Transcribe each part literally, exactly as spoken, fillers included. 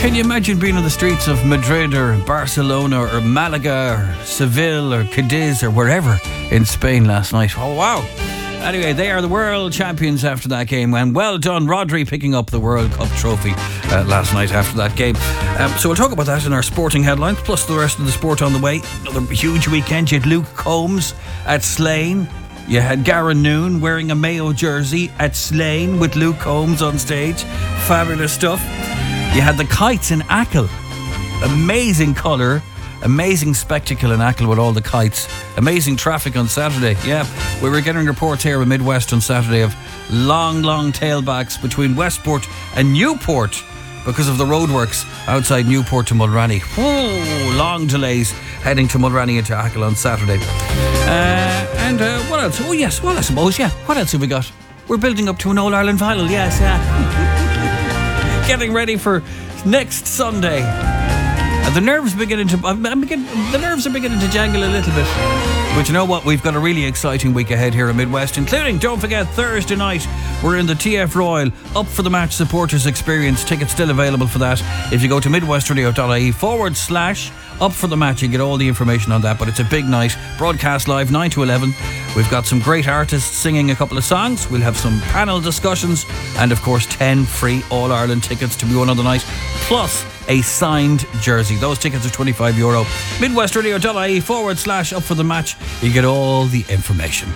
Can you imagine being on the streets of Madrid or Barcelona or Malaga or Seville or Cadiz or wherever in Spain last night? Oh, wow. Anyway, they are the world champions after that game, and well done, Rodri, picking up the World Cup trophy uh, last night after that game. Um, so we'll talk about that in our sporting headlines, plus the rest of the sport on the way. Another huge weekend. You had Luke Combs at Slane. You had Garen Noon wearing a Mayo jersey at Slane with Luke Combs on stage. Fabulous stuff. You had the kites in Achill. Amazing colour. Amazing spectacle in Achill with all the kites. Amazing traffic on Saturday. Yeah, we were getting reports here in Midwest on Saturday of long, long tailbacks between Westport and Newport because of the roadworks outside Newport to Mulranny. Oh, long delays heading to Mulranny into Achill on Saturday. Uh, and uh, what else? Oh yes, well I suppose, yeah. What else have we got? We're building up to an All-Ireland final, yes. Uh, getting ready for next Sunday. Uh, the nerves beginning to I'm, I'm begin, the nerves are beginning to jangle a little bit. But you know what? We've got a really exciting week ahead here in Midwest, including, don't forget, Thursday night we're in the T F Royal Up for the Match Supporters Experience. Tickets still available for that. If you go to midwestradio.ie forward slash Up for the Match, you get all the information on that. But it's a big night. Broadcast live nine to eleven. We've got some great artists singing a couple of songs. We'll have some panel discussions, and of course ten free All-Ireland tickets to be won on the night, plus a signed jersey. Those tickets are twenty-five euro. midwestradio.ie forward slash Up for the Match. You get all the information.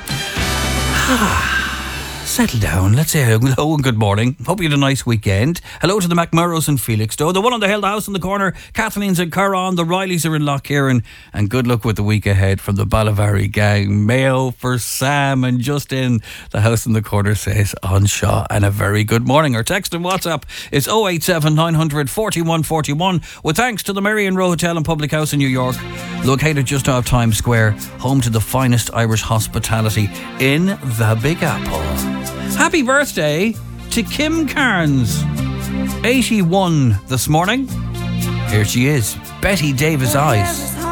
Settle down. Let's say hello and good morning. Hope you had a nice weekend. Hello to the McMurrows and Felixstowe. The one on the hill, the house in the corner. Kathleen's in Curran. The Rileys are in Lough And good luck with the week ahead from the Ballavary gang. Mayo for Sam and Justin. The house in the corner says on Shaw. And a very good morning. Our text and WhatsApp is oh eight seven nine hundred forty-one forty-one. With thanks to the Marion Row Hotel and Public House in New York. Located just off Times Square. Home to the finest Irish hospitality in the Big Apple. Happy birthday to Kim Carnes, eighty-one this morning. Here she is, Betty Davis Eyes.